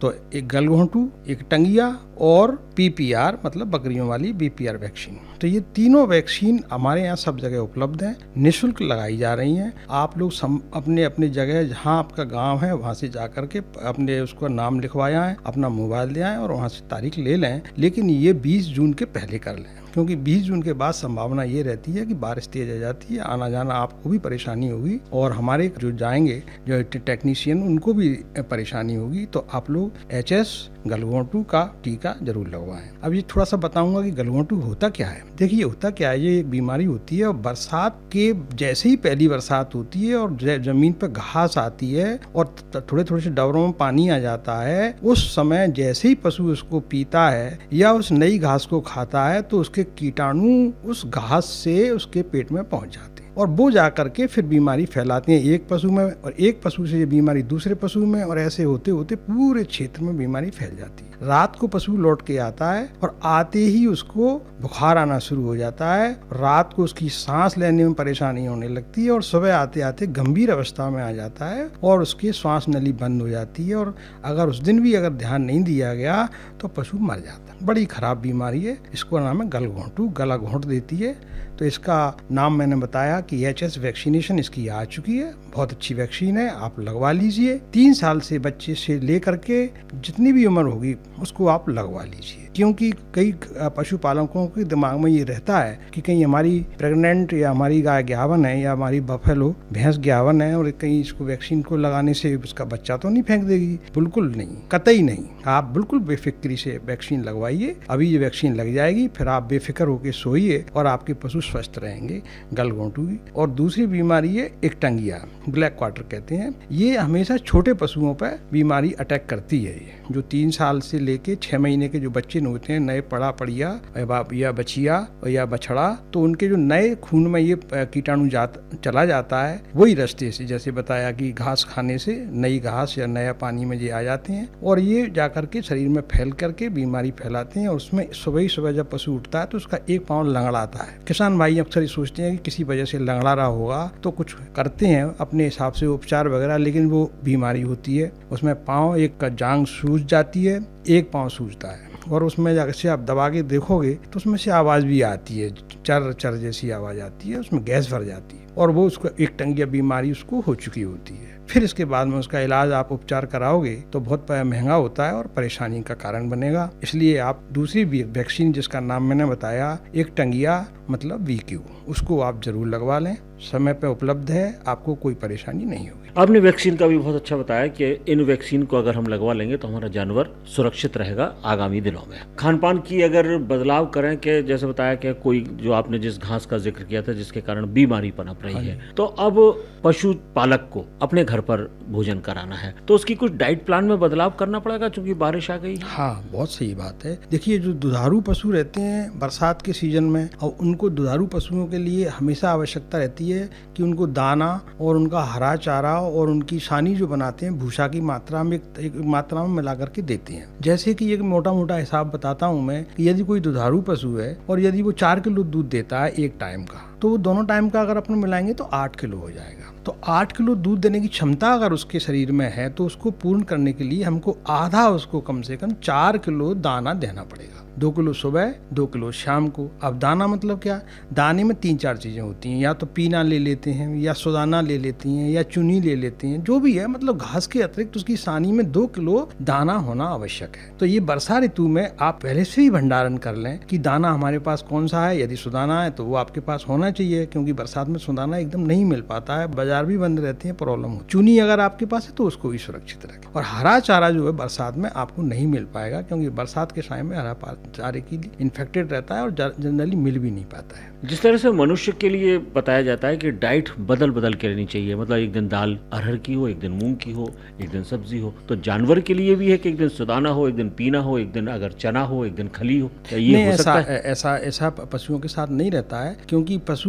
तो एक गलघोंटू, एक टंगिया और PPR मतलब बकरियों वाली BPR वैक्सीन। तो ये तीनों वैक्सीन हमारे यहाँ सब जगह उपलब्ध हैं, निःशुल्क लगाई जा रही हैं। आप लोग अपने अपने जगह जहाँ आपका गांव है वहाँ से जा कर के अपने उसको नाम लिखवाए आएँ, अपना मोबाइल दे आएँ और वहाँ से तारीख ले लें, लेकिन ये 20 जून के पहले कर लें, क्योंकि 20 जून के बाद संभावना ये रहती है कि बारिश तेज आ जाती है, आना जाना आपको भी परेशानी होगी और हमारे जो जाएंगे जो टेक्नीशियन उनको भी परेशानी होगी। तो आप लोग HS गलघोंटू का टीका जरूर लगवाएं। अब ये थोड़ा सा बताऊंगा कि गलघोंटू होता क्या है। देखिए होता क्या है, ये एक बीमारी होती है और बरसात के जैसे ही पहली बरसात होती है और जमीन पर घास आती है और थोड़े थोड़े से डबरों में पानी आ जाता है, उस समय जैसे ही पशु उसको पीता है या उस नई घास को खाता है तो उसके कीटाणु उस घास से उसके पेट में पहुंच जाते हैं और वो जा करके फिर बीमारी फैलाते हैं एक पशु में और एक पशु से ये बीमारी दूसरे पशु में और ऐसे होते होते पूरे क्षेत्र में बीमारी फैल जाती है। रात को पशु लौट के आता है और आते ही उसको बुखार आना शुरू हो जाता है, रात को उसकी सांस लेने में परेशानी होने लगती है और सुबह आते आते गंभीर अवस्था में आ जाता है और उसकी श्वास नली बंद हो जाती है और अगर उस दिन भी अगर ध्यान नहीं दिया गया तो पशु मर जाता है। बड़ी खराब बीमारी है, इसको नाम है गलघोंटू, गला घोंट देती है। तो इसका नाम मैंने बताया कि HS वैक्सीनेशन इसकी आ चुकी है, बहुत अच्छी वैक्सीन है, आप लगवा लीजिए। 3 साल से बच्चे से लेकर के जितनी भी उम्र होगी उसको आप लगवा लीजिए, क्योंकि कई पशुपालकों के दिमाग में ये रहता है कि कहीं हमारी प्रेग्नेंट या हमारी गाय ग्यावन है या हमारी बफेलो भैंस ग्यावन है और कहीं इसको वैक्सीन को लगाने से उसका बच्चा तो नहीं फेंक देगी। बिल्कुल नहीं, कतई नहीं। आप बिल्कुल बेफिक्री से वैक्सीन लगवाइए, अभी ये वैक्सीन लग जाएगी, फिर आप बेफिक्र होकर सोइए और आपके पशु स्वस्थ रहेंगे गलघोंटू की। और दूसरी बीमारी है एक टंगिया, ब्लैक क्वार्टर कहते हैं। ये हमेशा छोटे पशुओं पर बीमारी अटैक करती है। ये जो 3 साल से लेके 6 महीने के जो बच्चे होते हैं, नए पड़िया या बछिया या बछड़ा, तो उनके जो नए खून में ये कीटाणु चला जाता है वही रास्ते से, जैसे बताया कि घास खाने से नई घास या नया पानी में ये आ जाते हैं और ये जाकर के शरीर में फैल करके बीमारी फैलाते हैं। और उसमें सुबह ही सुबह जब पशु उठता है तो उसका एक पाँव लंगड़ाता है। किसान भाई अक्सर सोचते हैं कि किसी वजह से लंगड़ा रहा होगा तो कुछ करते हैं अपने हिसाब से उपचार वगैरह, लेकिन वो बीमारी होती है। उसमें पाँव एक का जांग सूज जाती है, एक पाँव सूजता है और उसमें अगर से आप दबा के देखोगे तो उसमें से आवाज़ भी आती है, चर चर जैसी आवाज़ आती है, उसमें गैस भर जाती है और वो उसको एक टंगिया बीमारी उसको हो चुकी होती है। फिर इसके बाद में उसका इलाज आप उपचार कराओगे तो बहुत महंगा होता है और परेशानी का कारण बनेगा। इसलिए आप दूसरी वैक्सीन जिसका नाम मैंने बताया एक टंगिया मतलब VQ, उसको आप जरूर लगवा लें, समय पे उपलब्ध है, आपको कोई परेशानी नहीं होगी। आपने वैक्सीन का भी बहुत अच्छा बताया कि इन वैक्सीन को अगर हम लगवा लेंगे तो हमारा जानवर सुरक्षित रहेगा आगामी दिनों में। खान पान की अगर बदलाव करें कि जैसे बताया कि कोई जो आपने जिस घास का जिक्र किया था जिसके कारण बीमारी पनप रही है, तो अब पशु पालक को अपने घर पर भोजन कराना है तो उसकी कुछ डाइट प्लान में बदलाव करना पड़ेगा क्योंकि बारिश आ गई है। हाँ, बहुत सही बात है। देखिए जो दुधारू पशु रहते हैं बरसात के सीजन में, और उनको दुधारू पशुओं के लिए हमेशा आवश्यकता रहती है कि उनको दाना और उनका हरा चारा और उनकी सानी जो बनाते हैं भूसा की मात्रा में एक मात्रा में मिला करके देते हैं। जैसे कि एक मोटा मोटा हिसाब बताता हूँ मैं कि यदि कोई दुधारू पशु है और यदि वो 4 किलो दूध देता है एक टाइम का, तो वो दोनों टाइम का अगर अपन मिलाएंगे तो 8 किलो हो जाएगा। तो 8 किलो दूध देने की क्षमता अगर उसके शरीर में है तो उसको पूर्ण करने के लिए हमको आधा, उसको कम से कम 4 किलो दाना देना पड़ेगा। 2 किलो सुबह, 2 किलो शाम को। अब दाना मतलब क्या, दाने में 3-4 चीजें होती हैं, या तो पीना ले लेते हैं या सुदाना ले लेती हैं या चुनी ले लेते हैं, जो भी है, मतलब घास के अतिरिक्त उसकी सानी में 2 किलो दाना होना आवश्यक है। तो ये वर्षा ऋतु में आप पहले से ही भंडारण कर लें कि दाना हमारे पास कौन सा है। यदि सुदाना है तो वो आपके पास होना चाहिए, क्योंकि बरसात में सुदाना एकदम नहीं मिल पाता है, बाजार भी बंद रहते हैं, प्रॉब्लम हो। चुनी अगर आपके पास है तो उसको भी सुरक्षित रखें। और हरा चारा जो है बरसात में आपको नहीं मिल पाएगा, क्योंकि बरसात के समय में हरा चारे के लिए इन्फेक्टेड रहता है और जनरली मिल भी नहीं पाता है। जिस तरह से मनुष्य के लिए बताया जाता है कि डाइट बदल बदल के रहनी चाहिए, मतलब एक दिन दाल अरहर की हो, एक दिन मूंग की हो, एक दिन सब्जी हो, तो जानवर के लिए भी है कि एक दिन सुदाना हो, एक दिन पीना हो, एक दिन अगर चना हो, एक दिन खली हो। क्या ये हो सकता है? ऐसा पशुओं के साथ नहीं रहता है, क्योंकि पशु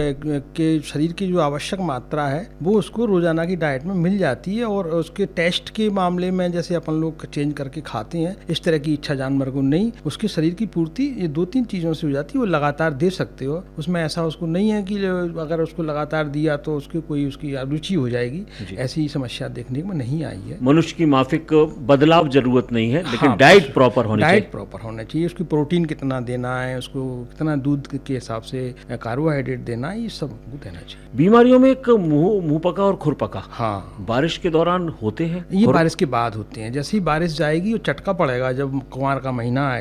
के शरीर की जो आवश्यक मात्रा है वो उसको रोजाना की डाइट में मिल जाती है। और उसके टेस्ट के मामले में जैसे अपन लोग चेंज करके खाते हैं, इस तरह की इच्छा जानवर को नहीं। उसकी उसके शरीर की पूर्ति ये 2-3 चीज़ों से हो जाती है, वो लगातार दे सकते हो। उसमें ऐसा उसको नहीं है कि अगर उसको लगातार दिया तो उसकी रुचि हो जाएगी, ऐसी समस्या देखने में नहीं आई है। मनुष्य की माफिक बदलाव जरूरत नहीं है, लेकिन डाइट प्रॉपर होनी चाहिए। डाइट प्रॉपर होना चाहिए, उसकी प्रोटीन कितना देना है, उसको कितना दूध के हिसाब से कार्बोहाइड्रेट देना है, ये सब देना चाहिए। बीमारियों में एक मुंह पका और खुर पका, हाँ, बारिश के दौरान होते हैं। ये बारिश के बाद होते हैं। जैसे ही बारिश जाएगी वो चटका पड़ेगा, जब कुंवार का महीना आएगा